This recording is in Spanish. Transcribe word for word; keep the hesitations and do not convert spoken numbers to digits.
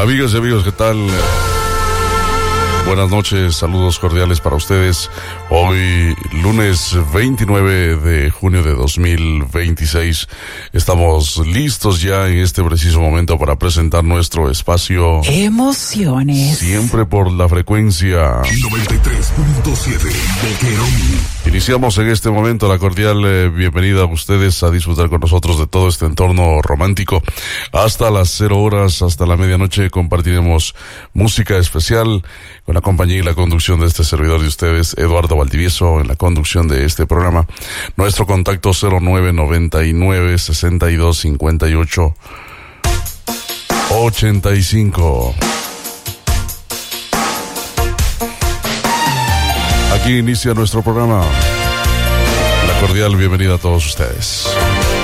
Amigas y amigos, ¿qué tal? Buenas noches, saludos cordiales para ustedes. Hoy, lunes veintinueve de junio de dos mil veintiséis, estamos listos ya en este preciso momento para presentar nuestro espacio Emociones. Siempre por la frecuencia noventa y tres punto siete Boquerón. Iniciamos en este momento la cordial eh, bienvenida a ustedes a disfrutar con nosotros de todo este entorno romántico. Hasta las cero horas, hasta la medianoche, compartiremos música especial con la compañía y la conducción de este servidor de ustedes, Eduardo Valdivieso, en la conducción de este programa. Nuestro contacto cero nueve noventa y nueve, sesenta y dos, cincuenta y ocho, ochenta y cinco. Aquí inicia nuestro programa. La cordial bienvenida a todos ustedes.